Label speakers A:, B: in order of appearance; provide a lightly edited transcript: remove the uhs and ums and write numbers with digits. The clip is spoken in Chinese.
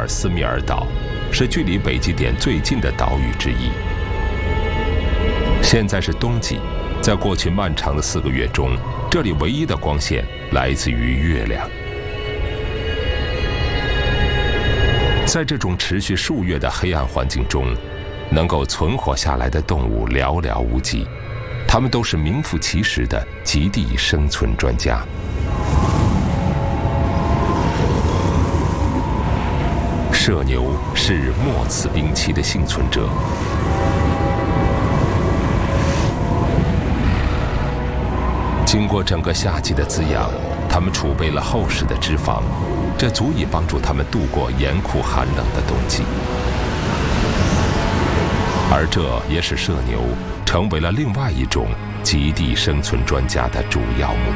A: 尔斯米尔岛，是距离北极点最近的岛屿之一。现在是冬季，在过去漫长的4个月中，这里唯一的光线来自于月亮。在这种持续数月的黑暗环境中，能够存活下来的动物寥寥无几，它们都是名副其实的极地生存专家。麝牛是末次冰期的幸存者。经过整个夏季的滋养，它们储备了厚实的脂肪，这足以帮助它们度过严酷寒冷的冬季。而这也使麝牛成为了另外一种极地生存专家的主要目